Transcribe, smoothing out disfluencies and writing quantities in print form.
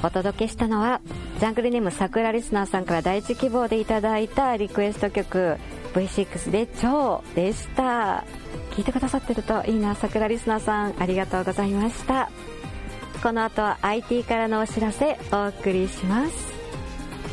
お届けしたのはジャングルネーム桜リスナーさんから第一希望でいただいたリクエスト曲 V6 で超でした。聞いてくださってるといいな。桜リスナーさんありがとうございました。この後は IT からのお知らせお送りします。